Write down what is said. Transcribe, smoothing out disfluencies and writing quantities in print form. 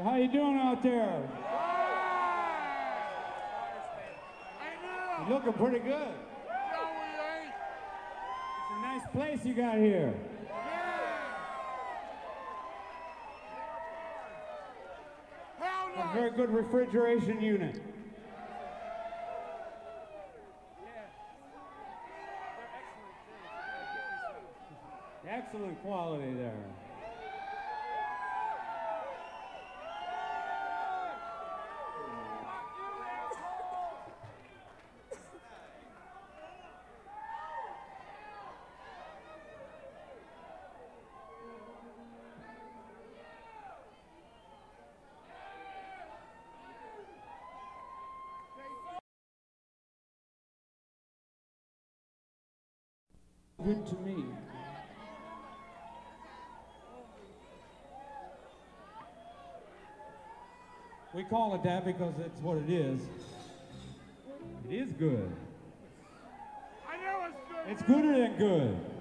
How you doing out there? You're looking pretty good. It's a nice place you got here. A very good refrigeration unit. Excellent quality there. Good to me. We call it that because it's what it is. It is good. I know it's good. It's gooder than good.